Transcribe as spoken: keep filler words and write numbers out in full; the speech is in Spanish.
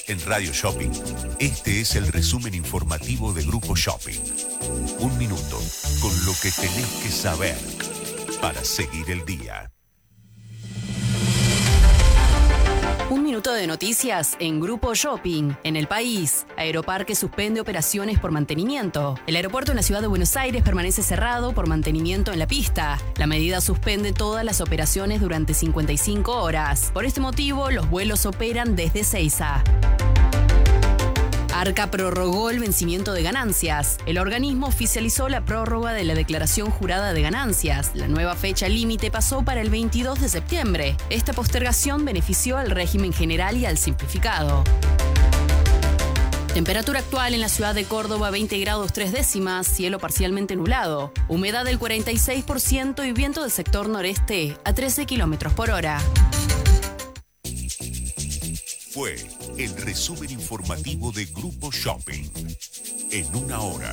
En Radio Shopping, este es el resumen informativo de Grupo Shopping. Un minuto con lo que tenés que saber para seguir el día. Un minuto de noticias en Grupo Shopping. En el país, Aeroparque suspende operaciones por mantenimiento. El aeropuerto en la ciudad de Buenos Aires permanece cerrado por mantenimiento en la pista. La medida suspende todas las operaciones durante cincuenta y cinco horas. Por este motivo, los vuelos operan desde Seiza. Arca prorrogó el vencimiento de ganancias. El organismo oficializó la prórroga de la declaración jurada de ganancias. La nueva fecha límite pasó para el veintidós de septiembre. Esta postergación benefició al régimen general y al simplificado. Temperatura actual en la ciudad de Córdoba, veinte grados tres décimas, cielo parcialmente nublado. Humedad del cuarenta y seis por ciento y viento del sector noreste a trece kilómetros por hora. Fue el resumen informativo de Grupo Shopping. En una hora.